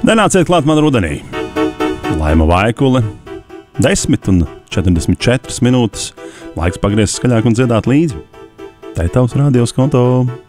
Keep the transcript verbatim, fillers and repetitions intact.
Nenāciet klāt man rudenī. Laima Vaikule, desmit un četrdesmit četras minūtes. Laiks pagriezt skaļāk un dziedāt līdzi. Tā ir tavs radios konto.